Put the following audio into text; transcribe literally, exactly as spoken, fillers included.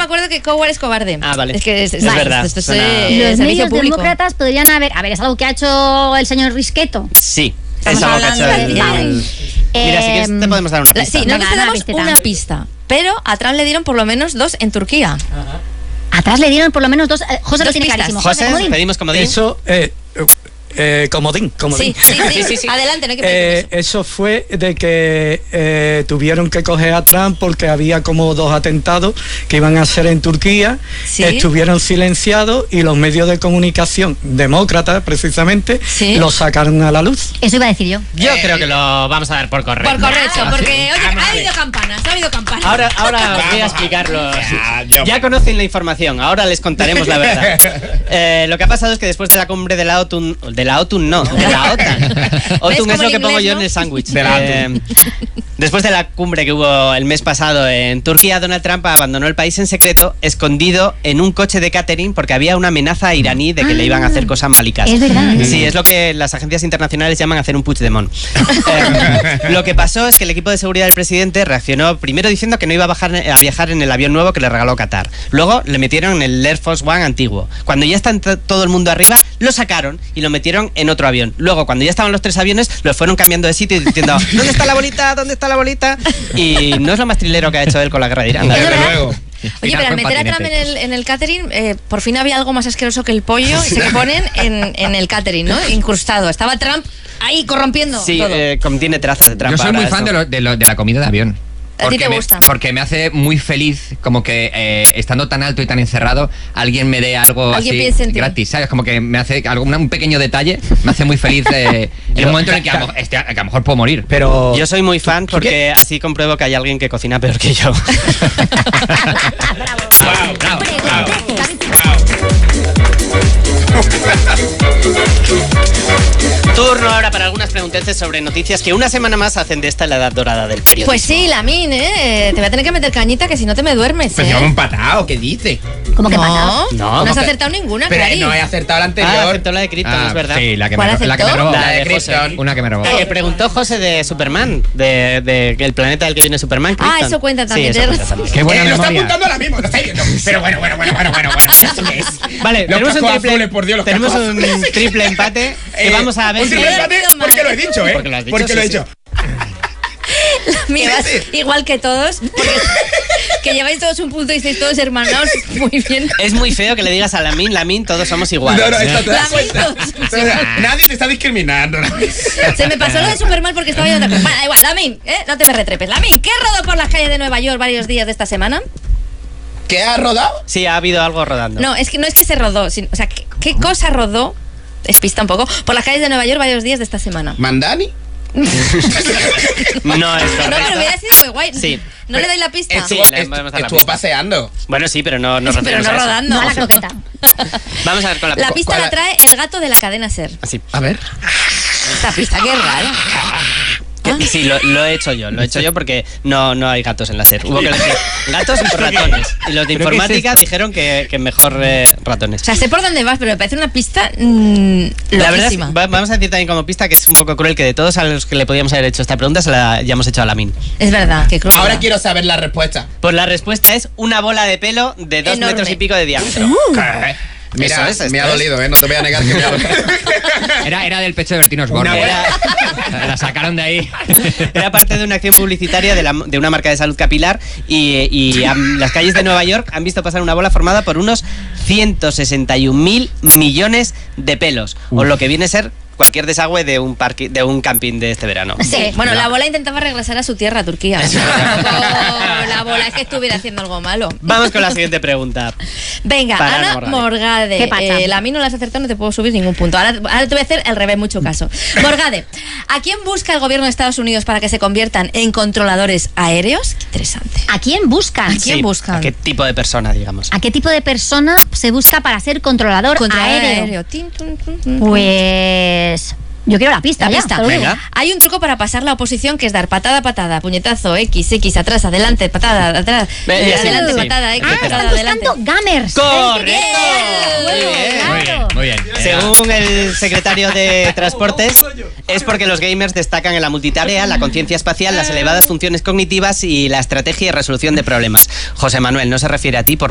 acuerdo que Coward es cobarde. Ah, vale. Es que es, es, es vale, verdad. Esto es, Suena... eh, Los medios público. demócratas podrían haber... A ver, es algo que ha hecho el señor Risqueto. Sí. Estamos es algo que ha hecho hablando el, de- el... Eh, Mira, si quieres te podemos dar una La- pista. sí, Venga, nosotros una tenemos pistita. una pista. Pero a Trump le dieron por lo menos dos en Turquía. Atrás le dieron por lo menos dos... eh, José lo Dos tiene pistas. clarísimo. José, comodín. pedimos comodín. Eso, eh, eh, comodín, comodín. Sí, sí, sí, Sí, sí, sí. Adelante, no hay que Eh, pedir eso fue de que eh, tuvieron que coger a Trump porque había como dos atentados que iban a hacer en Turquía, Sí. estuvieron silenciados y los medios de comunicación demócratas precisamente Sí. lo sacaron a la luz. Eso iba a decir yo. Yo creo que lo vamos a dar por correcto. Por correcto, porque oye, Vamos ha a ver. habido campanas, ha habido campanas. Ahora, ahora os voy a explicarlo. Ya, yo- Ya conocen la información, ahora les contaremos la verdad. Eh, lo que ha pasado es que después de la cumbre de la OTAN, de la OTAN no, de la OTAN. OTAN como es lo en que pongo inglés, yo no? en el sándwich. De la Eh, después de la cumbre que hubo el mes pasado en Turquía, Donald Trump abandonó el país en secreto, escondido en un coche de catering porque había una amenaza iraní de que le iban a hacer cosas malicas. Es verdad. Sí, es lo que las agencias internacionales llaman hacer un Puigdemont. Eh, lo que pasó es que el equipo de seguridad del presidente reaccionó primero diciendo que no iba a, bajar, a viajar en el avión nuevo que le regaló Qatar. Luego le metieron en el Air Force One antiguo. Cuando ya está t- todo el mundo arriba, lo sacaron y lo metieron en otro avión. Luego, cuando ya estaban los tres aviones, los fueron cambiando de sitio y diciendo ¿dónde está la bolita? ¿Dónde está la bolita? Y no es lo más trilero que ha hecho él con la guerra de Irán. la Desde verdad. luego. Oye, Final pero al con meter a Trump en patinete. el, en el catering, eh, por fin había algo más asqueroso que el pollo y se que ponen en, en el catering, ¿no? Incrustado. Estaba Trump ahí corrompiendo Sí, todo. eh, contiene trazas de trampa. Yo soy muy ahora fan esto. de, lo- de, lo- de la comida de avión. ¿A ti te me, gusta? Porque me hace muy feliz como que eh, estando tan alto y tan encerrado, alguien me dé algo Alguien así piense en ti. gratis, ¿sabes? Como que me hace algo, un pequeño detalle, me hace muy feliz eh, en un momento en el que a, lo, este, que a lo mejor puedo morir. Pero Yo soy muy fan porque así compruebo que hay alguien que cocina peor que yo. Bravo, bravo, bravo. Turno ahora para algunas pregunteces sobre noticias que una semana más hacen de esta la edad dorada del periodismo. Pues sí, Lamin, ¿eh? Te voy a tener que meter cañita que si no te me duermes, Pues ¿eh? llevamos empatado, ¿qué dice? ¿Cómo que no, patado? No, no, ¿cómo has que? acertado ninguna, Pero Clary. no he acertado la Ah, anterior. aceptó la de Krypton, Ah, es verdad. Sí, la que, ¿Cuál me, ro- la que me aceptó? robó. La de Krypton. José. Una que me robó. La que preguntó José de Superman, de, de el planeta del que viene Superman. Ah, Krypton. eso cuenta también, Sí, eso tienes cuenta razón. también. Qué buena Eh, lo está memoria. apuntando ahora mismo, lo estáis viendo. Pero bueno, bueno, bueno, bueno, bueno, bueno. ¿Esto qué es? Vale, Los tenemos un cascos triple, azules, por Dios, los tenemos cascos un azules. triple empate que Eh, vamos a ver un si... triple empate Mal. porque lo he dicho, ¿eh? Porque lo has dicho, Porque lo he sí, dicho. Lamin, vas Sí. igual que todos, porque que lleváis todos un punto y estáis todos hermanados muy bien. Es muy feo que le digas a Lamin, Lamin, todos somos iguales. No, no, esto te das Lamin, cuenta. todos somos O sea, nadie te está discriminando. Se me pasó lo de súper mal porque estaba yo otra cosa. Bueno, da igual, Lamin, ¿eh? No te me retrepes. Lamin, ¿qué rodó por las calles de Nueva York varios días de esta semana? ¿Qué has rodado? Sí, ha habido algo rodando. No, es que no es que se rodó, sino- o sea, ¿qué, qué cosa rodó? Despista un poco. Por las calles de Nueva York varios días de esta semana. ¿Mandani? No es No, correcto. pero hubiera sido muy guay. Sí. ¿No le dais la pista? Sí, Estuvo, le est- vamos a dar la estuvo pista. paseando. Bueno, sí, pero no nos Pero referimos no a eso. rodando. No a la croqueta. Vamos a ver con la La pista ¿Cuál la es? trae el gato de la cadena SER. Así. A ver. Esta pista, qué rara. Que- sí, lo, lo he hecho yo, lo he hecho yo porque no, no hay gatos en la SER. Hubo que elegir gatos o ratones. Y los de ¿Pero qué es informática esto? dijeron que, que mejor eh, ratones. O sea, sé por dónde vas, pero me parece una pista mmm, La verdad es que loquísima. va- vamos a decir también como pista que es un poco cruel que de todos a los que le podíamos haber hecho esta pregunta se la hayamos hecho a Lamin. Es verdad, qué cruel. Ahora quiero saber la respuesta. Pues la respuesta es una bola de pelo de dos Enorme. metros y pico de diámetro. ¿Qué? Mira, Eso es, esto me ha es. dolido, ¿eh? No te voy a negar que me ha dolido. Era, era del pecho de Bertín Osborne. Una Era, La sacaron de ahí. era parte de una acción publicitaria de, la- de una marca de salud capilar y, y am- las calles de Nueva York han visto pasar una bola formada por unos ciento sesenta y un mil millones de pelos, o lo que viene a ser cualquier desagüe de un parque, de un camping de este verano. Sí, bueno, la bola intentaba regresar a su tierra, a Turquía. Tampoco la bola es que estuviera haciendo algo malo. Vamos con la siguiente pregunta. Venga, Para Ana Morgade. Morgade. ¿Qué pasa? Eh, la mí no la has acertado, no te puedo subir ningún punto. Ahora, ahora te voy a hacer el revés, mucho caso. Morgade, ¿a quién busca el gobierno de Estados Unidos para que se conviertan en controladores aéreos? Qué interesante. ¿A quién buscan? ¿A quién Sí, buscan? ¿a qué tipo de persona, digamos? ¿A qué tipo de persona se busca para ser controlador, Controlador aéreo? aéreo. Tin, tun, tun, tun. Pues yo quiero la pista, La ya, pista. te lo digo. Venga. Hay un truco para pasar la oposición que es dar patada, patada, puñetazo, X, X, atrás, adelante, patada, atrás, Ve, eh, sí, adelante, sí. patada, X, Ah, patada, están adelante. buscando gamers. ¡Correcto! Muy bien, Muy bien, claro. muy bien. Según el secretario de Transportes, es porque los gamers destacan en la multitarea, la conciencia espacial, las elevadas funciones cognitivas y la estrategia y resolución de problemas. José Manuel, no se refiere a ti por